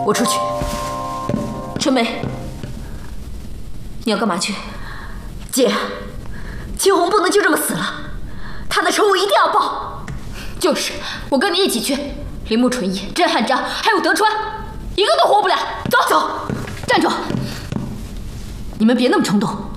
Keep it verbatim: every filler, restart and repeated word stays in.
我出去。春梅，你要干嘛去？ 姐，秦红不能就这么死了，她的仇我一定要报。 就是，我跟你一起去。铃木纯一、甄汉章还有德川，一个都活不了。走走，站住！你们别那么冲动。